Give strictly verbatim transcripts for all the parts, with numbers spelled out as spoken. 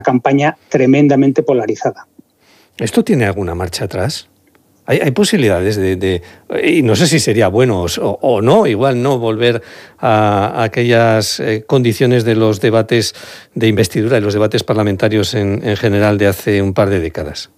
campaña tremendamente polarizada. ¿Esto tiene alguna marcha atrás? ¿Hay, hay posibilidades de, de... Y no sé si sería bueno o, o no, igual no, volver a, a aquellas eh, condiciones de los debates de investidura y los debates parlamentarios en, en general de hace un par de décadas?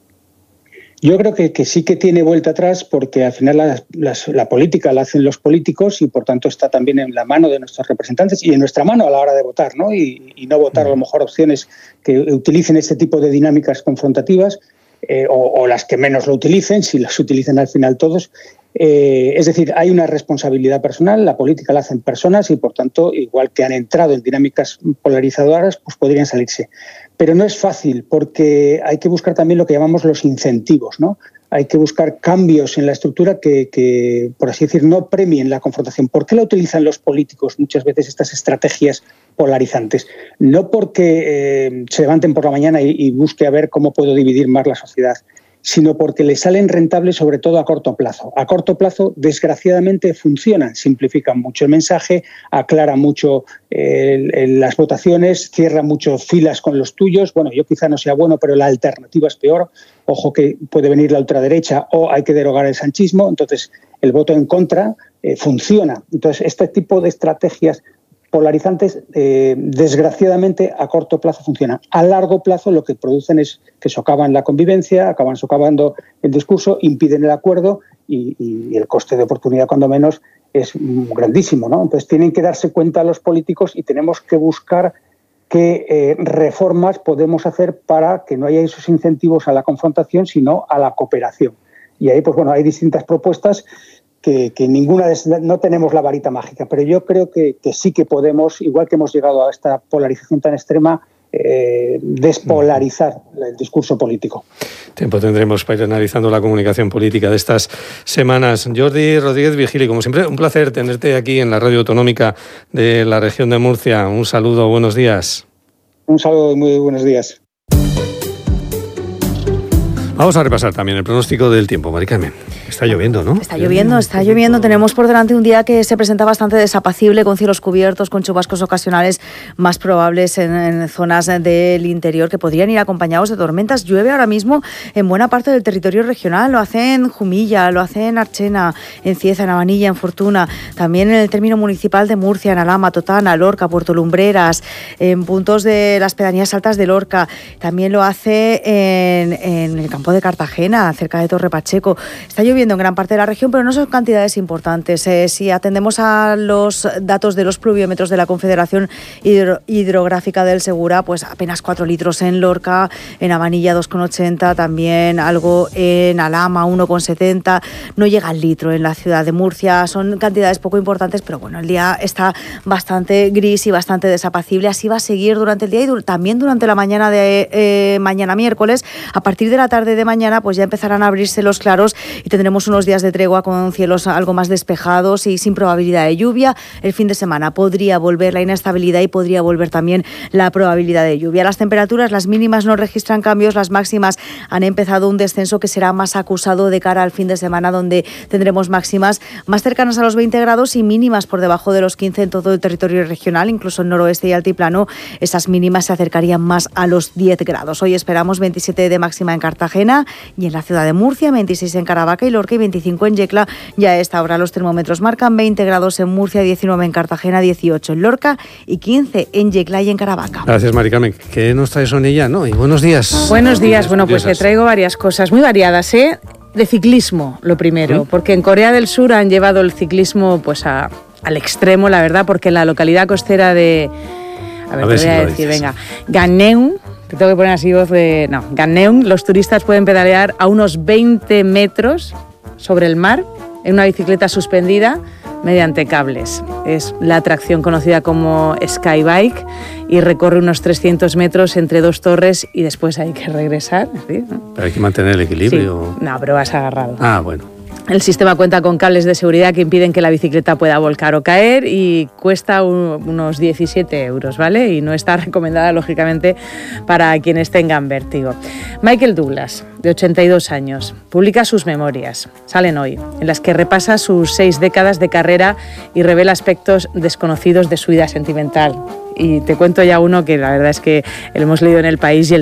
Yo creo que, que sí que tiene vuelta atrás, porque al final la, la, la política la hacen los políticos y por tanto está también en la mano de nuestros representantes y en nuestra mano a la hora de votar, ¿no? Y, y no votar a lo mejor opciones que utilicen este tipo de dinámicas confrontativas. Eh, o, o las que menos lo utilicen, si las utilicen al final todos. Eh, es decir, hay una responsabilidad personal, la política la hacen personas y, por tanto, igual que han entrado en dinámicas polarizadoras, pues podrían salirse. Pero no es fácil, porque hay que buscar también lo que llamamos los incentivos, ¿no? Hay que buscar cambios en la estructura que, que, por así decir, no premien la confrontación. ¿Por qué la utilizan los políticos muchas veces estas estrategias polarizantes? No porque eh, se levanten por la mañana y, y busque a ver cómo puedo dividir más la sociedad, sino porque les salen rentables sobre todo a corto plazo. A corto plazo, desgraciadamente, funcionan, simplifican mucho el mensaje, aclaran mucho eh, el, las votaciones, cierran mucho filas con los tuyos. Bueno, yo quizá no sea bueno, pero la alternativa es peor. Ojo que puede venir la ultraderecha o hay que derogar el sanchismo. Entonces, el voto en contra eh, funciona. Entonces, este tipo de estrategias polarizantes, eh, desgraciadamente, a corto plazo funcionan. A largo plazo lo que producen es que socavan la convivencia, acaban socavando el discurso, impiden el acuerdo y, y el coste de oportunidad, cuando menos, es grandísimo, ¿no? Entonces tienen que darse cuenta los políticos y tenemos que buscar qué eh, reformas podemos hacer para que no haya esos incentivos a la confrontación, sino a la cooperación. Y ahí, pues bueno, hay distintas propuestas que, que ninguna de, no tenemos la varita mágica, pero yo creo que, que sí que podemos, igual que hemos llegado a esta polarización tan extrema, eh, despolarizar el discurso político. Tiempo tendremos para ir analizando la comunicación política de estas semanas. Jordi Rodríguez Vigili, como siempre, un placer tenerte aquí en la Radio Autonómica de la región de Murcia. Un saludo, buenos días. Un saludo y muy buenos días. Vamos a repasar también el pronóstico del tiempo, Mari Carmen. Está lloviendo, ¿no? Está lloviendo, está lloviendo. Tenemos por delante un día que se presenta bastante desapacible, con cielos cubiertos, con chubascos ocasionales más probables en, en zonas del interior que podrían ir acompañados de tormentas. Llueve ahora mismo en buena parte del territorio regional. Lo hace en Jumilla, lo hace en Archena, en Cieza, en Avanilla, en Fortuna. También en el término municipal de Murcia, en Alhama, Totana, Lorca, Puerto Lumbreras, en puntos de las pedanías altas de Lorca. También lo hace en, en el campo de Cartagena, cerca de Torre Pacheco. Está lloviendo en gran parte de la región, pero no son cantidades importantes. Eh, si atendemos a los datos de los pluviómetros de la Confederación Hidro- Hidrográfica del Segura, pues apenas cuatro litros en Lorca, en Avanilla dos coma ochenta, también algo en Alhama uno coma setenta, no llega al litro en la ciudad de Murcia. Son cantidades poco importantes, pero bueno, el día está bastante gris y bastante desapacible. Así va a seguir durante el día y du- también durante la mañana de eh, mañana miércoles. A partir de la tarde de mañana, pues ya empezarán a abrirse los claros y tendremos unos días de tregua con cielos algo más despejados y sin probabilidad de lluvia. El fin de semana podría volver la inestabilidad y podría volver también la probabilidad de lluvia. Las temperaturas, las mínimas no registran cambios, las máximas han empezado un descenso que será más acusado de cara al fin de semana, donde tendremos máximas más cercanas a los veinte grados y mínimas por debajo de los quince en todo el territorio regional, incluso en noroeste y altiplano. Esas mínimas se acercarían más a los diez grados. Hoy esperamos veintisiete de máxima en Cartagena y en la ciudad de Murcia, veintiséis en Caravaca y Lorca y veinticinco en Yecla. Ya a esta hora los termómetros marcan veinte grados en Murcia, diecinueve en Cartagena, dieciocho en Lorca y quince en Yecla y en Caravaca. Gracias, Mari Carmen. ¿Qué nos traes con ella? ¿No? Y buenos días. Buenos días. Bueno, pues te traigo varias cosas muy variadas, ¿eh? De ciclismo, lo primero, ¿Mm? Porque en Corea del Sur han llevado el ciclismo pues a, al extremo, la verdad, porque en la localidad costera de... A ver, a ver te voy si a decir, venga, Gangneung. Te tengo que poner así voz de... No, Gangneung, los turistas pueden pedalear a unos veinte metros sobre el mar en una bicicleta suspendida mediante cables. Es la atracción conocida como Skybike y recorre unos trescientos metros entre dos torres y después hay que regresar. ¿Sí? Pero hay que mantener el equilibrio. Sí. No, pero vas agarrado. Ah, bueno. El sistema cuenta con cables de seguridad que impiden que la bicicleta pueda volcar o caer y cuesta un, unos diecisiete euros, ¿vale? Y no está recomendada, lógicamente, para quienes tengan vértigo. Michael Douglas, de ochenta y dos años, publica sus memorias, salen hoy, en las que repasa sus seis décadas de carrera y revela aspectos desconocidos de su vida sentimental. Y te cuento ya uno que la verdad es que lo hemos leído en El País y el